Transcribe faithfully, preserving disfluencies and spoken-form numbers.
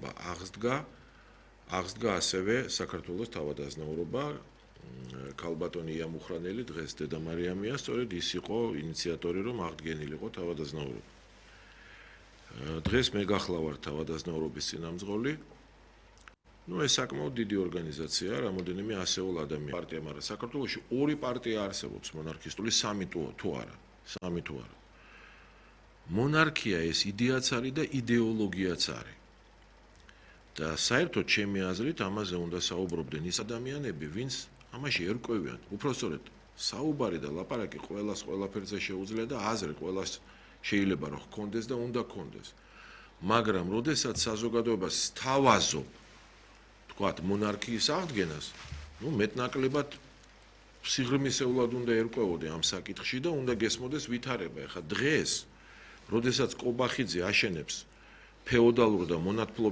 თავადაზნაურობა აღსდგა, აღსდგა ასევე საქართველოს თავადაზნაურობა. ქალბატონი იამუხრანელი დღეს დედამარიამია, სწორედ ის იყო ინიციატორი, რომ აღდგენილიყო თავადაზნაურობა. დღეს მე გახლავართ თავადაზნაურობის წინამძღოლი. Ну, ეს საკმაოდ დიდი ორგანიზაციაა, რამოდენიმე ასეულ ადამიანს. პარტია, მაგრამ საქართველოში ორი პარტია არსებობს მონარქისტული, სამი თუ არა, სამი თუ არა. მონარქია ეს იდეაც არის და იდეოლოგიაც არის. და საერთოდ ჩემი აზრით ამაზე უნდა საუბრობდნენ ის ადამიანები, ვინც ამაში ერკვევიან. უпростоრედ საუბარი და ლაპარაკი ყველას ყველაფერზე შეუძლია და აზრი ყველას შეიძლება რომ ჰქონდეს და უნდა ჰქონდეს. მაგრამ როდესაც საზოგადოებას სთავაზობ თქვათ მონარქიის აღდგენას, ну მეტნაკლებად სიღრმისეულად უნდა ერკვეოდე ამ საკითხში და უნდა გესმოდეს ვითარება. ეხლა დღეს, როდესაც კობახიძე აშენებს ფეოდალურ და მონათფლობელ